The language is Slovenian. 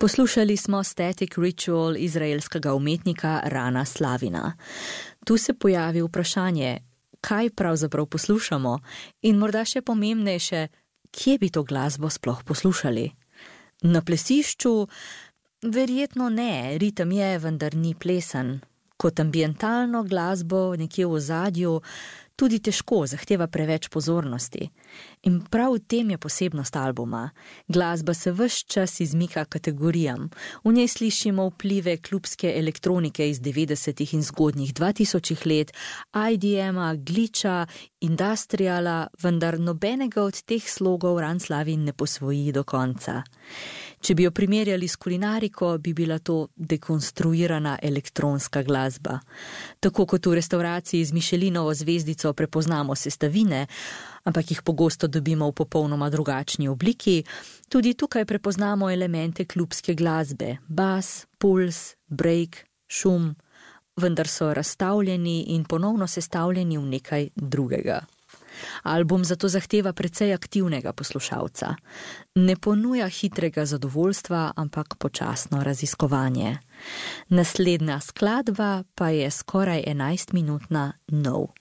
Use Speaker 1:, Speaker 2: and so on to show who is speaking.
Speaker 1: Poslušali smo Static Ritual izraelskega umetnika Rana Slavina. Tu se pojavi vprašanje, kaj pravzaprav poslušamo in morda še pomembnejše, kje bi to glasbo sploh poslušali. Na plesišču? Verjetno ne, ritem je, vendar ni plesen. Kot ambientalno glasbo nekje v ozadju tudi težko, zahteva preveč pozornosti. In prav v tem je posebnost albuma. Glasba se ves čas izmika kategorijam. V njej slišimo vplive klubske elektronike iz 90. in zgodnjih 2000 let, IDM-a, glitcha, industriala, vendar nobenega od teh slogov Ran Slavin ne posvoji do konca. Če bi jo primerjali s kulinariko, bi bila to dekonstruirana elektronska glasba. Tako kot v restavraciji z Michelinovo zvezdico prepoznamo sestavine, ampak jih pogosto dobimo v popolnoma drugačni obliki, tudi tukaj prepoznamo elemente klubske glasbe, bas, puls, break, šum, vendar so razstavljeni in ponovno sestavljeni v nekaj drugega. Album zato zahteva precej aktivnega poslušalca. Ne ponuja hitrega zadovoljstva, ampak počasno raziskovanje. Naslednja skladba pa je skoraj 11-minutna No.